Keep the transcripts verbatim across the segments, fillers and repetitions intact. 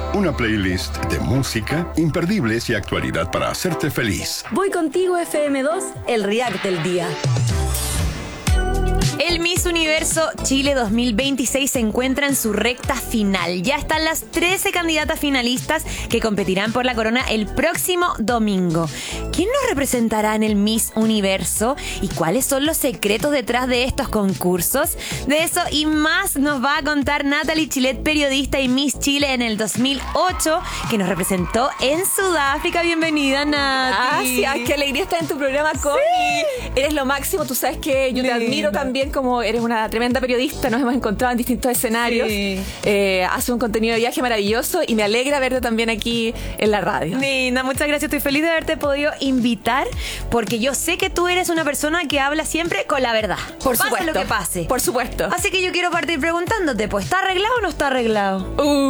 Una playlist de música, imperdibles y actualidad para hacerte feliz. Voy contigo F M dos, el React del día. El Miss Universo Chile dos mil veintiséis se encuentra en su recta final. Ya están las trece candidatas finalistas que competirán por la corona el próximo domingo. ¿Quién nos representará en el Miss Universo? ¿Y cuáles son los secretos detrás de estos concursos? De eso y más nos va a contar Natalie Chilet, periodista y Miss Chile en el dos mil ocho, que nos representó en Sudáfrica. Bienvenida, Nati. Gracias, qué alegría estar en tu programa, Connie. Sí. Eres lo máximo, tú sabes que yo te admiro también, como eres una tremenda periodista, nos hemos encontrado en distintos escenarios, sí. eh, hace un contenido de viaje maravilloso y me alegra verte también aquí en la radio. Linda, muchas gracias, estoy feliz de haberte podido invitar porque yo sé que tú eres una persona que habla siempre con la verdad. Por pase supuesto. lo que pase. Por supuesto. Así que yo quiero partir preguntándote, pues, ¿está arreglado o no está arreglado?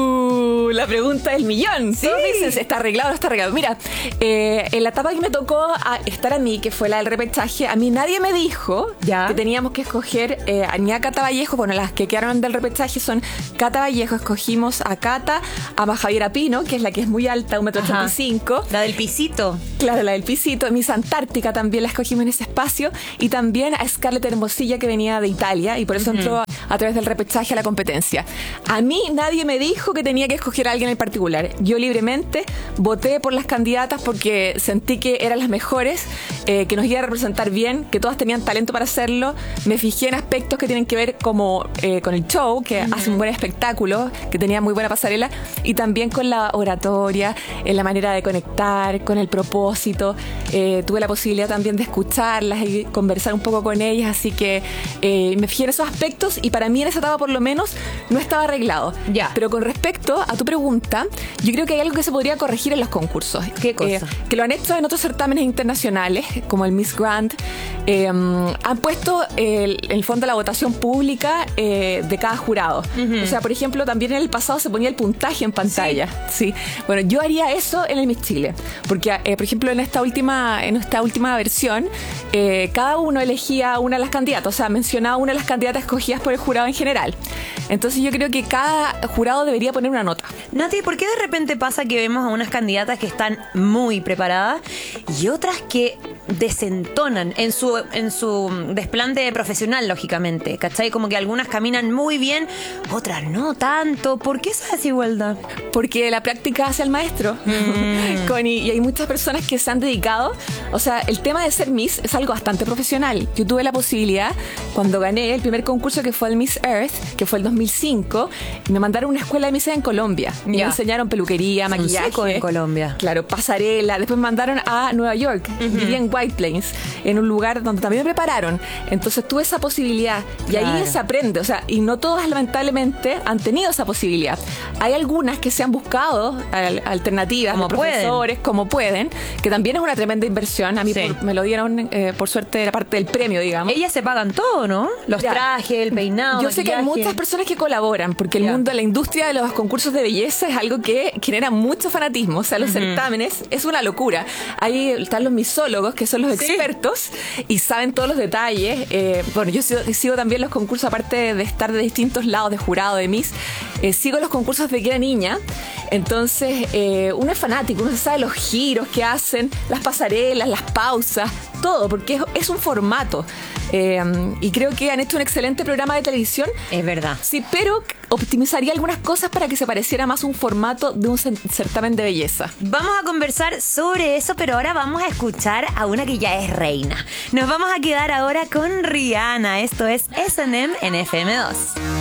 Uh, la pregunta del millón. Sí. Todos dicen, ¿está arreglado o no está arreglado? Mira, eh, en la etapa que me tocó a estar a mí, que fue la del repechaje, a mí nadie me dijo ¿Ya? que teníamos que escoger eh, a ni a Cata Vallejo. Bueno, las que quedaron del repechaje son Cata Vallejo, escogimos a Cata, a Javiera Pino, que es la que es muy alta, un metro ochenta y cinco. La del pisito. Claro, la del pisito. Miss Antártica también la escogimos en ese espacio. Y también a Scarlett Hermosilla, que venía de Italia, y por eso uh-huh. entró a, a través del repechaje a la competencia. A mí nadie me dijo que tenía que escoger a alguien en particular. Yo libremente voté por las candidatas porque sentí que eran las mejores, eh, que nos iban a representar bien, que todas tenían talento para hacerlo. Me fijé en aspectos que tienen que ver como eh, con el show, que uh-huh. hace un buen espectáculo, que tenía muy buena pasarela, y también con la oratoria, en la manera de conectar, con el propósito. Eh, tuve la posibilidad también de escucharlas y conversar un poco con ellas, así que eh, me fijé en esos aspectos y para mí en esa etapa por lo menos no estaba arreglado. Ya. Pero con respecto a tu pregunta, yo creo que hay algo que se podría corregir en los concursos. ¿Qué cosa? Eh, que lo han hecho en otros certámenes internacionales, como el Miss Grand. Eh, han puesto el, el fondo de la votación pública eh, de cada jurado. Uh-huh. O sea, por ejemplo, también en el pasado se ponía el puntaje en pantalla. Sí. sí. Bueno, yo haría eso en el Miss Chile, porque, eh, por ejemplo, en esta última, en esta última versión, eh, cada uno elegía una de las candidatas, o sea, mencionaba una de las candidatas escogidas por el jurado en general. Entonces yo creo que cada jurado debería poner una nota. Nati, ¿por qué de repente pasa que vemos a unas candidatas que están muy preparadas y otras que desentonan en su, en su desplante profesional, lógicamente? ¿Cachai? Como que algunas caminan muy bien, otras no tanto. ¿Por qué esa desigualdad? Porque la práctica hace al maestro. Mm. Connie, y hay muchas personas que se han dedicado. O sea, el tema de ser Miss es algo bastante profesional. Yo tuve la posibilidad, cuando gané el primer concurso, que fue el Miss Earth, que fue el dos mil cinco, y me mandaron a una escuela de Miss en Colombia. Y me enseñaron peluquería, es maquillaje. Un en Colombia. Claro, pasarela. Después me mandaron a Nueva York. Uh-huh. Viví en White Plains, en un lugar donde también me prepararon. Entonces tuve esa posibilidad. Y claro. ahí se aprende. O sea, y no todas lamentablemente han tenido esa posibilidad. Hay algunas que se han buscado al, alternativas, como profesores, pueden. como pueden, que también es una tremenda inversión. A mí sí. por, me lo dieron, eh, por suerte, de la parte del premio, digamos. Ellas se pagan todo, ¿no? Los ya. trajes, el peinado, Yo maquillaje. sé que hay muchas personas que colaboran, porque el ya. mundo, la industria de los concursos de belleza es algo que genera mucho fanatismo. O sea, los uh-huh. certámenes es una locura. Ahí están los misólogos, que son los sí. expertos, y saben todos los detalles. Eh, bueno, yo sigo, sigo también los concursos, aparte de estar de distintos lados, de jurado, de Miss, eh, sigo los concursos de que era niña. Entonces, eh, uno es fanático, uno sabe los giros que hacen, las pasarelas, las pausas, todo, porque es, es un formato. Eh, y creo que han hecho un excelente programa de televisión. Es verdad. Sí, pero optimizaría algunas cosas para que se pareciera más un formato de un certamen de belleza. Vamos a conversar sobre eso, pero ahora vamos a escuchar a una que ya es reina. Nos vamos a quedar ahora con Rihanna. Esto es S and M en F M dos.